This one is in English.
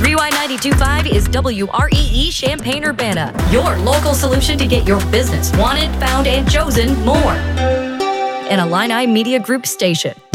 3Y92.5 is WREE Champaign-Urbana, your local solution to get your business wanted, found, and chosen more. An Illini Media Group station.